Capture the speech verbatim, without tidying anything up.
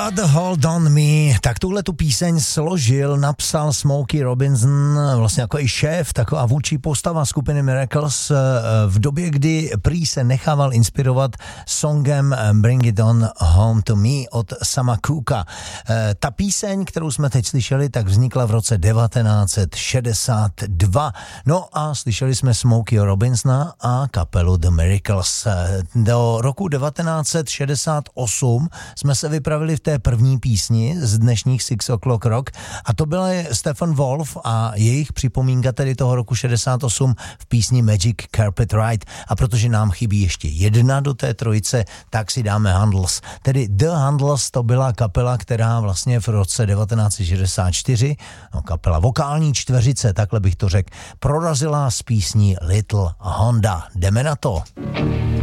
Got a Hold on Me. Tak tuhle tu píseň složil, napsal Smokey Robinson, vlastně jako i šéf, taková vůdčí postava skupiny Miracles v době, kdy prý se nechával inspirovat songem Bring It On Home to Me od Sama Cooka. Ta píseň, kterou jsme teď slyšeli, tak vznikla v roce devatenáct set šedesát dva. No a slyšeli jsme Smokey Robinsona a kapelu The Miracles. Do roku devatenáct set šedesát osm jsme se vypravili v té první písni z dnešních Six O'Clock Rock a to byla Stephen Wolf a jejich připomínka tedy toho roku šedesát osm v písni Magic Carpet Ride. A protože nám chybí ještě jedna do té trojice, tak si dáme Handles. Tedy The Handles to byla kapela, která vlastně v roce devatenáct set šedesát čtyři, no kapela vokální čtveřice, takhle bych to řekl, prorazila s písní Little Honda. Jdeme na to.